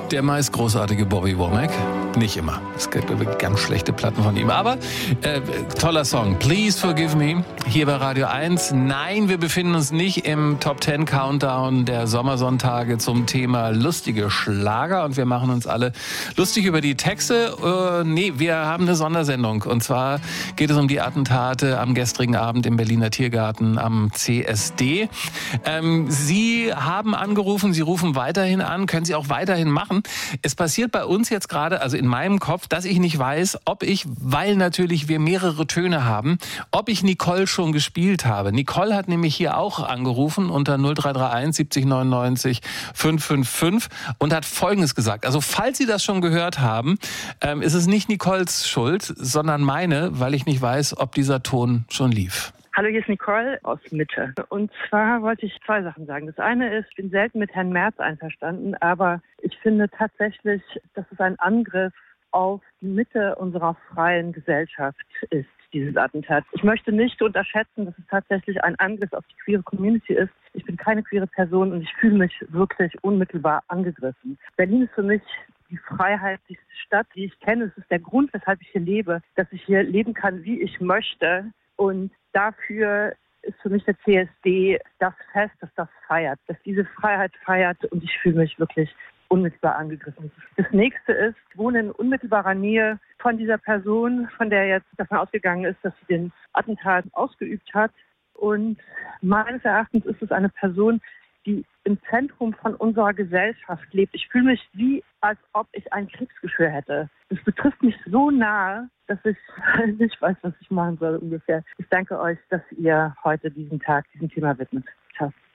Der meist großartige Bobby Womack. Nicht immer. Es gibt ganz schlechte Platten von ihm. Aber toller Song. Please Forgive Me. Hier bei Radio 1. Nein, wir befinden uns nicht im Top 10 Countdown der Sommersonntage zum Thema lustige Schlager. Und wir machen uns alle lustig über die Texte. Nee, wir haben eine Sondersendung. Und zwar geht es um die Attentate am gestrigen Abend im Berliner Tiergarten am CSD. Sie haben angerufen, Sie rufen weiterhin an, können Sie auch weiterhin machen. Es passiert bei uns jetzt gerade, also in meinem Kopf, dass ich nicht weiß, ob ich, weil natürlich wir mehrere Töne haben, ob ich Nicole schon gespielt habe. Nicole hat nämlich hier auch angerufen unter 0331 70 99 555 und hat Folgendes gesagt. Also falls Sie das schon gehört haben, ist es nicht Nicoles Schuld, sondern meine, weil ich nicht weiß, ob dieser Ton schon lief. Hallo, hier ist Nicole aus Mitte. Und zwar wollte ich zwei Sachen sagen. Das eine ist, ich bin selten mit Herrn Merz einverstanden, aber ich finde tatsächlich, dass es ein Angriff auf die Mitte unserer freien Gesellschaft ist, dieses Attentat. Ich möchte nicht unterschätzen, dass es tatsächlich ein Angriff auf die queere Community ist. Ich bin keine queere Person und ich fühle mich wirklich unmittelbar angegriffen. Berlin ist für mich die freiheitlichste Stadt, die ich kenne. Es ist der Grund, weshalb ich hier lebe, dass ich hier leben kann, wie ich möchte. Und dafür ist für mich der CSD das Fest, das das feiert, dass diese Freiheit feiert und ich fühle mich wirklich unmittelbar angegriffen. Das nächste ist, ich wohne in unmittelbarer Nähe von dieser Person, von der jetzt davon ausgegangen ist, dass sie den Attentat ausgeübt hat. Und meines Erachtens ist es eine Person, die im Zentrum von unserer Gesellschaft lebt. Ich fühle mich wie, als ob ich ein Kriegsgeschwür hätte. Das betrifft mich so nahe, dass ich nicht weiß, was ich machen soll ungefähr. Ich danke euch, dass ihr heute diesen Tag diesem Thema widmet. Ciao.